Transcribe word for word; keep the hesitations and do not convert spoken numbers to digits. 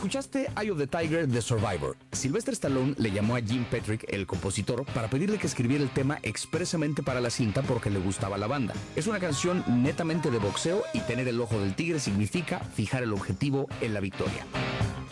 Escuchaste Eye of the Tiger de Survivor. Sylvester Stallone le llamó a Jim Petrick, el compositor, para pedirle que escribiera el tema expresamente para la cinta porque le gustaba la banda. Es una canción netamente de boxeo y tener el ojo del tigre significa fijar el objetivo en la victoria.